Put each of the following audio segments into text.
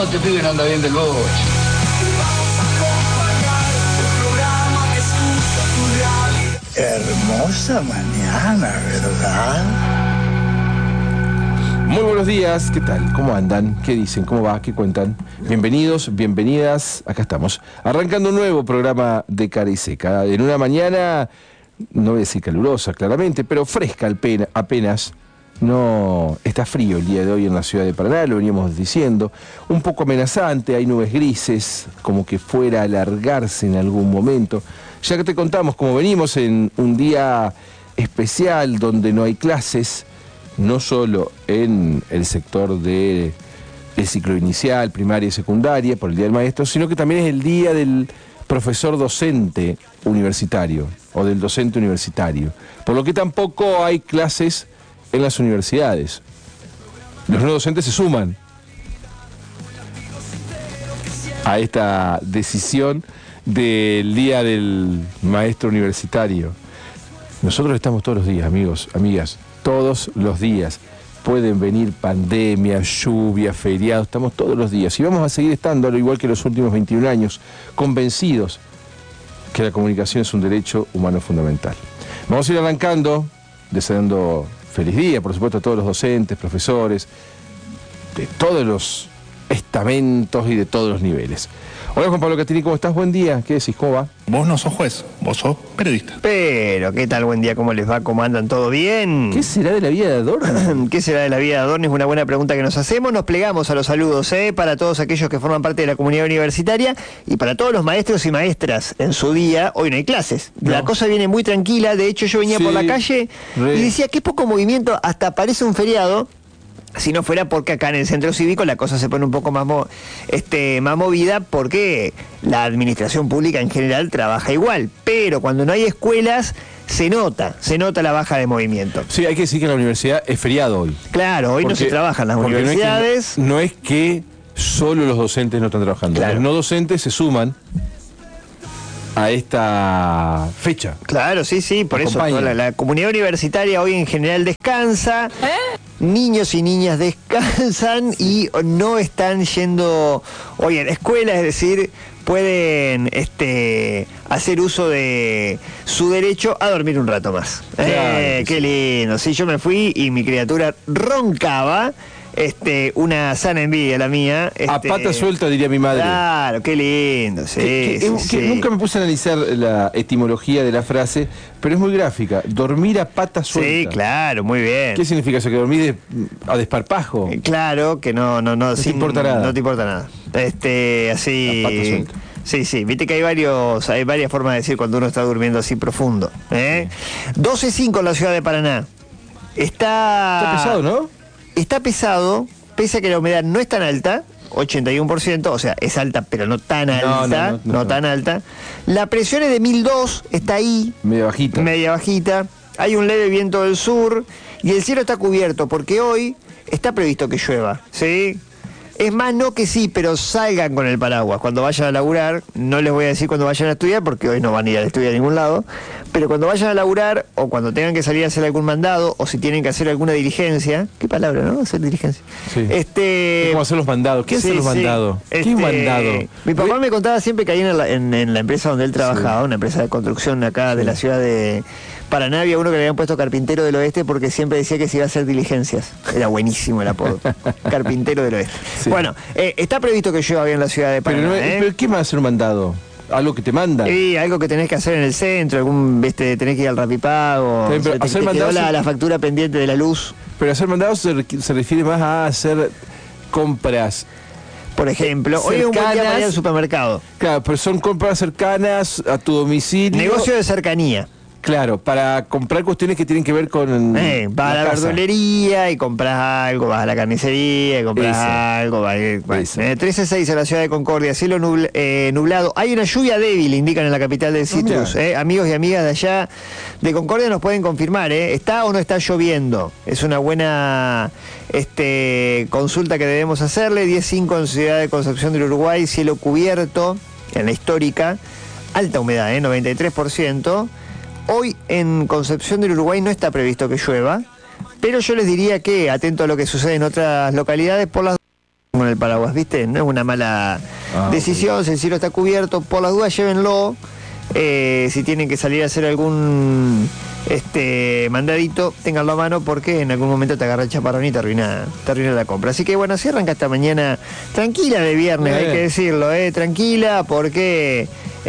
No, este pibe no anda bien del boche. Hermosa mañana, ¿verdad? Muy buenos días, ¿qué tal? ¿Cómo andan? ¿Qué dicen? ¿Cómo va? ¿Qué cuentan? Bienvenidos, bienvenidas, acá estamos. Arrancando un nuevo programa de Cara y Seca. En una mañana, no voy a decir calurosa claramente, pero fresca apenas. No está frío el día de hoy en la ciudad de Paraná, lo veníamos diciendo. Un poco amenazante, hay nubes grises, como que fuera a alargarse en algún momento. Ya que te contamos, como venimos en un día especial donde no hay clases, no solo en el sector del ciclo inicial, primaria y secundaria, por el Día del Maestro, sino que también es el día del profesor docente universitario o del docente universitario, por lo que tampoco hay clases en las universidades. Los no docentes se suman a esta decisión del Día del Maestro Universitario. Nosotros estamos todos los días, amigos, amigas, todos los días. Pueden venir pandemias, lluvias, feriados, estamos todos los días. Y vamos a seguir estando, al igual que los últimos 21 años, convencidos que la comunicación es un derecho humano fundamental. Vamos a ir arrancando, deseando feliz día, por supuesto, a todos los docentes, profesores, de todos los estamentos y de todos los niveles. Hola Juan Pablo Catini, ¿cómo estás? Buen día, ¿qué decís? ¿Cómo va? Vos no sos juez, vos sos periodista. Pero, ¿qué tal? Buen día, ¿cómo les va? ¿Cómo andan? ¿Todo bien? ¿Qué será de la vida de Adorno? ¿Qué será de la vida de Adorno? Es una buena pregunta que nos hacemos. Nos plegamos a los saludos, para todos aquellos que forman parte de la comunidad universitaria y para todos los maestros y maestras en su día. Hoy no hay clases. No. La cosa viene muy tranquila. De hecho, yo venía por la calle y decía, qué poco movimiento, hasta parece un feriado. Si no fuera porque acá en el centro cívico la cosa se pone un poco más movida, porque la administración pública en general trabaja igual, pero cuando no hay escuelas se nota la baja de movimiento. Sí, hay que decir que la universidad es feriado hoy. Claro, hoy no se trabaja en las universidades. No es que solo los docentes no están trabajando, claro. Los no docentes se suman a esta fecha. Claro, sí, por eso la comunidad universitaria hoy en general descansa. Niños y niñas descansan y no están yendo hoy a la escuela, es decir, pueden hacer uso de su derecho a dormir un rato más. Claro, qué lindo. Sí, yo me fui y mi criatura roncaba. Una sana envidia la mía. A pata suelta, diría mi madre. Claro, qué lindo, sí. Nunca me puse a analizar la etimología de la frase, pero es muy gráfica. Dormir a pata suelta. Sí, claro, muy bien. ¿Qué significa eso? ¿Que dormís a desparpajo? Claro, que no te importa nada. No te importa nada. Así. A pata suelta. Sí, viste que hay varias formas de decir cuando uno está durmiendo así profundo. 12:05 en la ciudad de Paraná. Está pesado, ¿no? Está pesado, pese a que la humedad no es tan alta, 81%, o sea, es alta, pero no tan alta, no tan alta. La presión es de 1002, está ahí. Media bajita. Hay un leve viento del sur y el cielo está cubierto, porque hoy está previsto que llueva, ¿sí? Es más, no que sí, pero salgan con el paraguas cuando vayan a laburar. No les voy a decir cuando vayan a estudiar, porque hoy no van a ir a estudiar a ningún lado. Pero cuando vayan a laburar, o cuando tengan que salir a hacer algún mandado, o si tienen que hacer alguna diligencia. ¿Qué palabra, no? Hacer diligencia. Sí. ¿Cómo hacer los mandados? ¿Qué hacer los mandados? ¿Qué es mandado? Mi papá me contaba siempre que ahí en la empresa donde él trabajaba, una empresa de construcción acá de la ciudad de Paraná, había uno que le habían puesto Carpintero del Oeste porque siempre decía que se iba a hacer diligencias. Era buenísimo el apodo. Carpintero del Oeste. Sí. Bueno, está previsto que llueva bien en la ciudad de Paraná. Pero ¿qué más hacer un mandado? ¿Algo que te mandan? Sí, algo que tenés que hacer en el centro, tenés que ir al Rapipago, hacer mandados, la factura pendiente de la luz. Pero hacer mandados se refiere más a hacer compras. Por ejemplo, hoy es un buen día para ir al supermercado. Claro, pero son compras cercanas a tu domicilio. Negocio de cercanía. Claro, para comprar cuestiones que tienen que ver con vas a la verdulería y compras algo, vas a la carnicería y compras algo. 13:06 en la ciudad de Concordia, cielo nublado. Hay una lluvia débil, indican en la capital del Citrus. Amigos y amigas de allá de Concordia nos pueden confirmar, ¿está o no está lloviendo? Es una buena consulta que debemos hacerle. 10:05 en ciudad de Concepción del Uruguay, cielo cubierto en la histórica. Alta humedad, 93%. Hoy en Concepción del Uruguay no está previsto que llueva, pero yo les diría que, atento a lo que sucede en otras localidades, por las con el paraguas, ¿viste? No es una mala decisión, si el cielo está cubierto, por las dudas llévenlo. Si tienen que salir a hacer algún mandadito, ténganlo a mano porque en algún momento te agarra el chaparrón y te arruina la compra. Así que bueno, así arranca esta mañana tranquila de viernes, hay que decirlo, tranquila porque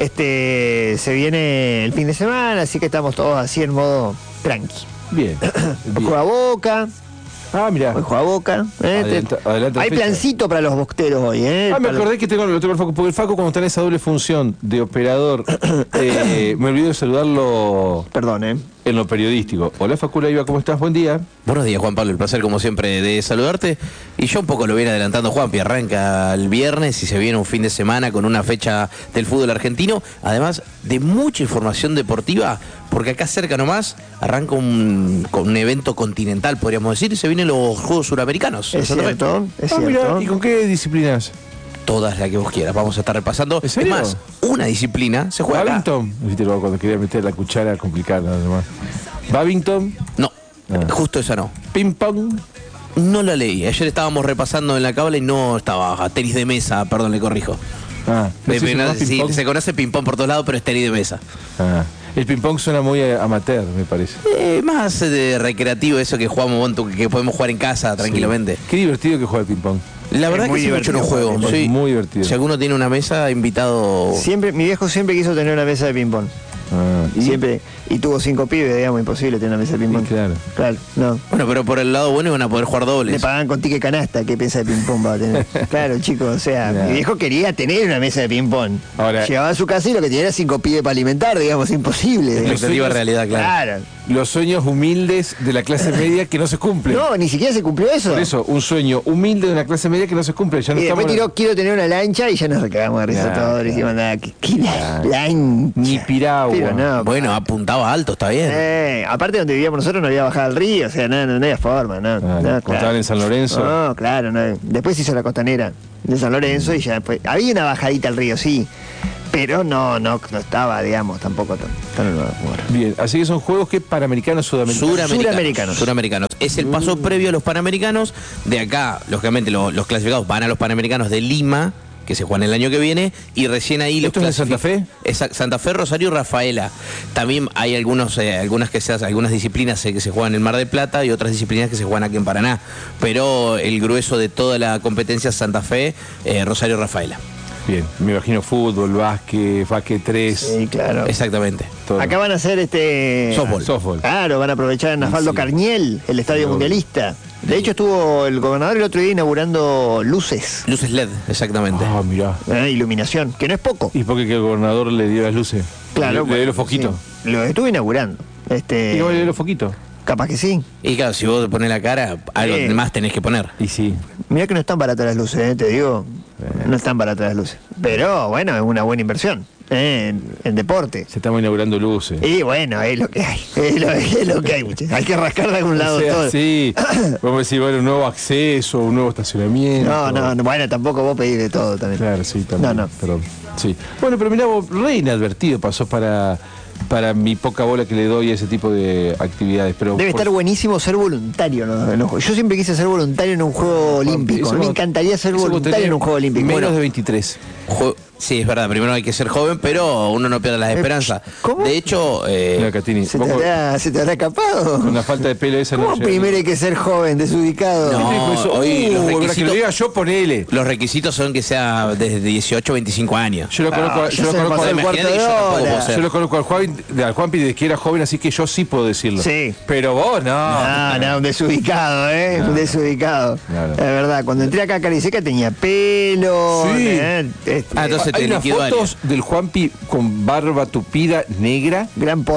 se viene el fin de semana, así que estamos todos así en modo tranqui. Bien. Juega Boca. Mira. Hoy juega Boca. Adelante Hay plancito para los bosteros hoy, me acordé que lo tengo el Facu, porque el Facu, cuando está en esa doble función de operador, me olvidé de saludarlo. Perdón, En lo periodístico. Hola Facu Leiva, ¿cómo estás? Buen día. Buenos días, Juan Pablo, el placer como siempre de saludarte. Y yo un poco lo viene adelantando Juanpi, arranca el viernes y se viene un fin de semana con una fecha del fútbol argentino, además de mucha información deportiva, porque acá cerca nomás arranca con un evento continental, podríamos decir, y se vienen los Juegos Suramericanos. Es cierto. Mirá, ¿y con qué disciplinas? Todas las que vos quieras, vamos a estar repasando. ¿En serio? Es más, una disciplina se juega acá. ¿Babington? Viste cuando quería meter la cuchara complicada nada más. ¿Babington? No, justo esa no. ¿Ping pong? No la leí, ayer estábamos repasando en la cábala y no estaba tenis de mesa, perdón, le corrijo. Sí, se conoce ping-pong por todos lados, pero es tenis de mesa. El ping-pong suena muy amateur, me parece. Más de recreativo, eso que jugamos, que podemos jugar en casa tranquilamente. Qué divertido que juega el ping-pong. La verdad que hace mucho no juego. Sí. Muy divertido. Si alguno tiene una mesa, invitado. Mi viejo siempre quiso tener una mesa de ping-pong. Y tuvo 5 pibes, digamos, imposible tener una mesa de ping-pong. Sí, claro, no. Bueno, pero por el lado bueno van a poder jugar dobles. Le pagaban con ticket canasta, ¿qué piensa de ping-pong va a tener? Claro, chicos, o sea, mi viejo quería tener una mesa de ping-pong. Llegaba a su casa y lo que tenía era 5 pibes para alimentar, digamos, imposible. Expectativa realidad, claro. Los sueños humildes de la clase media que no se cumplen. No, ni siquiera se cumplió eso. Por eso, un sueño humilde de una clase media que no se cumple. Ya no y después quiero tener una lancha y ya nos recagamos de risa todos. Decimos, nada, ¿qué lancha? Ni piragua. Pero no, bueno, apuntaba alto, está bien. Aparte donde vivíamos nosotros no había bajado al río, o sea, no había forma, claro. Estaban en San Lorenzo. No, claro, no. Después se hizo la costanera de San Lorenzo y ya después. Había una bajadita al río, sí. Pero no estaba, digamos, tampoco tan Bien, así que son juegos que panamericanos, sudamericanos. Suramericanos. Es el paso previo a los panamericanos. De acá, lógicamente, los clasificados van a los panamericanos de Lima, que se juegan el año que viene, y recién ahí los ¿Esto es de Santa Fe? Santa Fe, Rosario y Rafaela. También hay algunas disciplinas que se juegan en Mar del Plata y otras disciplinas que se juegan aquí en Paraná. Pero el grueso de toda la competencia es Santa Fe, Rosario y Rafaela. Bien, me imagino fútbol, básquet 3. Sí, claro. Exactamente. Todo. Acá van a hacer softball. Claro, van a aprovechar en Asfalto Carniel, el estadio mundialista. De hecho estuvo el gobernador el otro día inaugurando luces. Luces LED, exactamente. Mirá. Iluminación, que no es poco. ¿Y por qué que el gobernador le dio las luces? Claro. Le dio los foquitos. Sí. Lo estuvo inaugurando. ¿Y cómo le dio los foquitos? Capaz que sí. Y claro, si vos te pones la cara, algo más tenés que poner. Y sí. Mirá que no están baratas las luces, te digo. No están baratas las luces. Pero bueno, es una buena inversión en deporte. Se estamos inaugurando luces. Y bueno, es lo que hay. Es lo que hay, muchachos. Hay que rascar de algún lado todo. Sí. Vamos a decir, bueno, un nuevo acceso, un nuevo estacionamiento. No, bueno, tampoco vos pedís de todo también. Claro, sí, también. No. Perdón. Sí. Bueno, pero mirá, vos, re inadvertido pasó para mi poca bola que le doy a ese tipo de actividades. Pero debe estar buenísimo ser voluntario, ¿no? Yo siempre quise ser voluntario en un juego olímpico. Me encantaría ser voluntario en un juego olímpico. Menos de 23. Sí, es verdad, primero hay que ser joven, pero uno no pierde las esperanzas. ¿Cómo? De hecho, Catini, ¿Se te habrá escapado? Con la falta de pelo esa ¿Cómo no primero hay que ser joven, desubicado? No, hoy los requisitos, que lo diga yo, ponele. Los requisitos son que sea desde 18 a 25 años. Yo lo conozco, yo lo conozco al Juanpi desde que era joven, así que yo sí puedo decirlo. Sí. Pero vos No, un desubicado, un desubicado. Claro. Es verdad, cuando entré acá a Cariseca tenía pelo. Sí. Entonces hay unas fotos del Juanpi con barba tupida negra. Gran